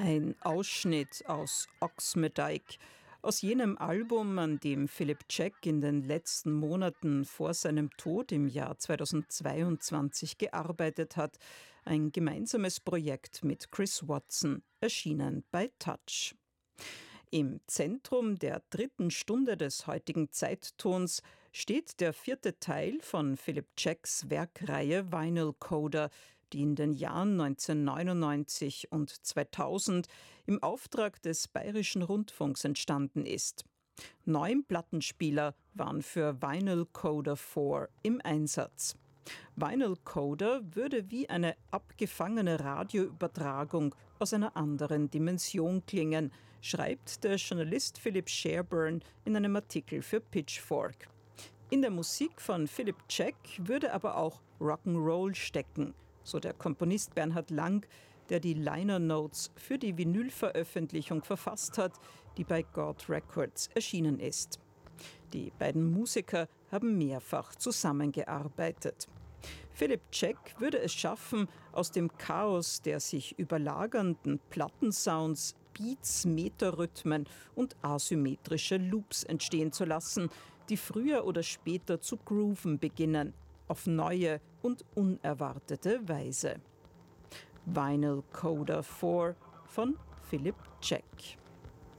Ein Ausschnitt aus Oxmedike, aus jenem Album, an dem Philip Jack in den letzten Monaten vor seinem Tod im Jahr 2022 gearbeitet hat. Ein gemeinsames Projekt mit Chris Watson, erschienen bei Touch. Im Zentrum der dritten Stunde des heutigen Zeittons steht der vierte Teil von Philip Jacks Werkreihe Vinyl Coder, die in den Jahren 1999 und 2000 im Auftrag des Bayerischen Rundfunks entstanden ist. 9 Plattenspieler waren für Vinyl Coder 4 im Einsatz. Vinyl Coder würde wie eine abgefangene Radioübertragung aus einer anderen Dimension klingen, schreibt der Journalist Philip Sherburne in einem Artikel für Pitchfork. In der Musik von Philip Jack würde aber auch Rock'n'Roll stecken, so der Komponist Bernhard Lang, der die Liner Notes für die Vinylveröffentlichung verfasst hat, die bei God Records erschienen ist. Die beiden Musiker haben mehrfach zusammengearbeitet. Philip Jack würde es schaffen, aus dem Chaos der sich überlagernden Plattensounds Beats, Meterrhythmen und asymmetrische Loops entstehen zu lassen, die früher oder später zu grooven beginnen, auf neue und unerwartete Weise. Vinyl Coder 4 von Philip Jack.